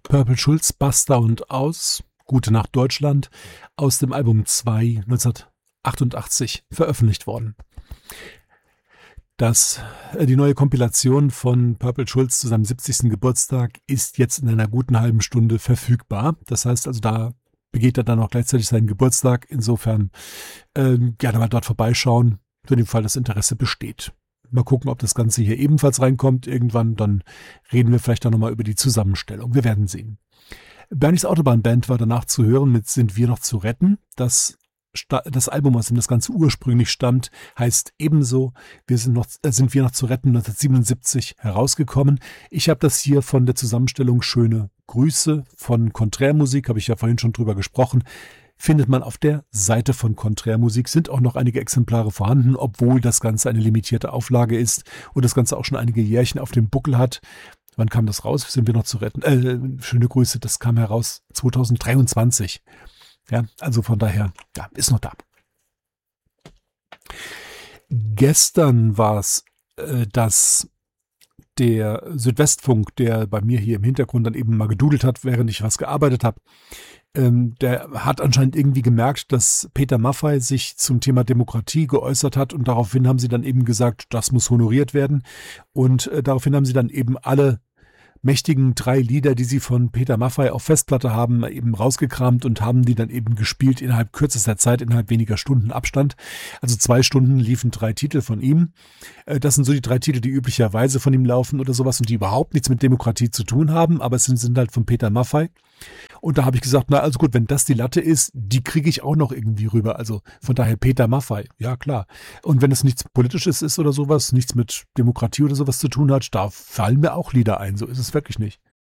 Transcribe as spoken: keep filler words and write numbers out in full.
Purple Schulz, Basta und aus, Gute Nacht Deutschland, aus dem Album zwei neunzehnhundertachtundachtzig veröffentlicht worden. Das, äh, die neue Kompilation von Purple Schulz zu seinem siebzigsten Geburtstag ist jetzt in einer guten halben Stunde verfügbar. Das heißt also, da begeht er dann auch gleichzeitig seinen Geburtstag. Insofern äh, gerne mal dort vorbeischauen, für den Fall das Interesse besteht. Mal gucken, ob das Ganze hier ebenfalls reinkommt. Irgendwann, dann reden wir vielleicht auch nochmal über die Zusammenstellung. Wir werden sehen. Bernies Autobahnband war danach zu hören mit Sind wir noch zu retten. Das, das Album, aus dem das Ganze ursprünglich stammt, heißt ebenso, wir sind, noch, äh, sind wir noch zu retten, neunzehnhundertsiebenundsiebzig herausgekommen. Ich habe das hier von der Zusammenstellung Schöne Grüße von Konträrmusik, habe ich ja vorhin schon drüber gesprochen, findet man auf der Seite von Konträrmusik, sind auch noch einige Exemplare vorhanden, obwohl das Ganze eine limitierte Auflage ist und das Ganze auch schon einige Jährchen auf dem Buckel hat. Wann kam das raus? Sind wir noch zu retten? Äh, schöne Grüße, das kam heraus zweitausenddreiundzwanzig. Ja, also von daher, ja, ist noch da. Gestern war es, äh, dass der Südwestfunk, der bei mir hier im Hintergrund dann eben mal gedudelt hat, während ich was gearbeitet habe, ähm, der hat anscheinend irgendwie gemerkt, dass Peter Maffay sich zum Thema Demokratie geäußert hat und daraufhin haben sie dann eben gesagt, das muss honoriert werden und äh, daraufhin haben sie dann eben alle mächtigen drei Lieder, die sie von Peter Maffay auf Festplatte haben, eben rausgekramt und haben die dann eben gespielt innerhalb kürzester Zeit, innerhalb weniger Stunden Abstand. Also zwei Stunden liefen drei Titel von ihm. Das sind so die drei Titel, die üblicherweise von ihm laufen oder sowas und die überhaupt nichts mit Demokratie zu tun haben, aber es sind, sind halt von Peter Maffay. Und da habe ich gesagt, na also gut, wenn das die Latte ist, die kriege ich auch noch irgendwie rüber. Also von daher Peter Maffay, ja klar. Und wenn es nichts Politisches ist oder sowas, nichts mit Demokratie oder sowas zu tun hat, da fallen mir auch Lieder ein. So ist es wirklich nicht.